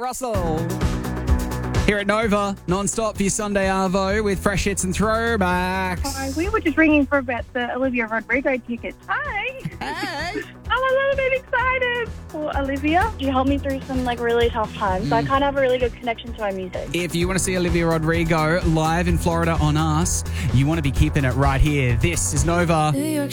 Russell. Here at Nova, non-stop for your Sunday Arvo with fresh hits and throwbacks. Hi, we were just ringing for about the Olivia Rodrigo tickets. Hi. Hey. I'm a little bit excited for Olivia. She helped me through some really tough times. So I kind of have a really good connection to my music. If you want to see Olivia Rodrigo live in Florida on us, you want to be keeping it right here. This is Nova. New York